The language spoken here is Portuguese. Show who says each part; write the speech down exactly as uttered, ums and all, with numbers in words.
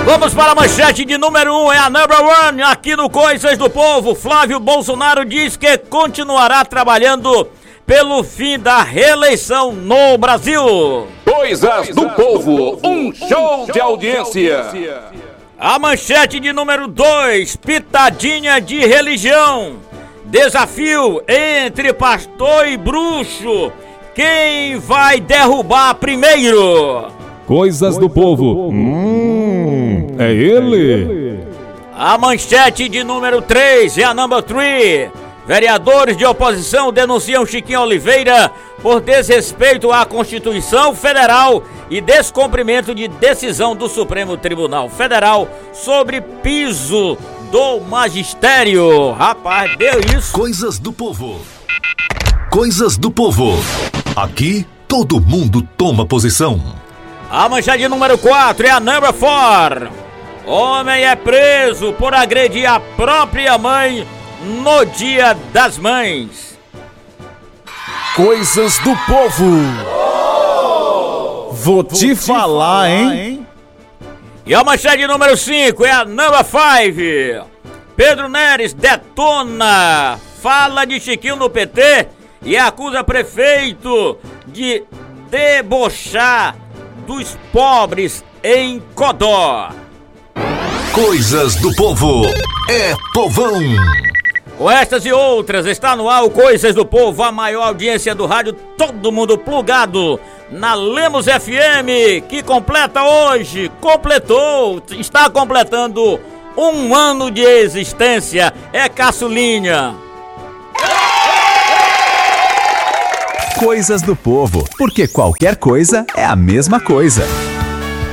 Speaker 1: Vamos para a manchete de número um, é a number one, aqui no Coisas do Povo. Flávio Bolsonaro diz que continuará trabalhando pelo fim da reeleição no Brasil.
Speaker 2: Coisas do Povo, um show de audiência.
Speaker 1: A manchete de número dois, pitadinha de religião. Desafio entre pastor e bruxo. Quem vai derrubar primeiro?
Speaker 3: Coisas do Povo. Hum, é ele.
Speaker 1: A manchete de número três é a number three. Vereadores de oposição denunciam Chiquinho Oliveira por desrespeito à Constituição Federal e descumprimento de decisão do Supremo Tribunal Federal sobre piso do magistério. Rapaz, deu isso.
Speaker 4: Coisas do Povo. Coisas do Povo. Aqui todo mundo toma posição.
Speaker 1: A manchete número quatro é a number four. Homem é preso por agredir a própria mãe no Dia das Mães.
Speaker 5: Coisas do Povo. Vou te Vou falar, falar hein? hein?
Speaker 1: E a manchete número cinco é a number five. Pedro Neres detona fala de Chiquinho no P T e acusa prefeito de debochar dos pobres em Codó.
Speaker 4: Coisas do Povo é povão.
Speaker 1: Com estas e outras, está no ar o Coisas do Povo, a maior audiência do rádio, todo mundo plugado na Lemos F M, que completa hoje, completou, está completando um ano de existência, é caçulinha.
Speaker 6: Coisas do Povo, porque qualquer coisa é a mesma coisa.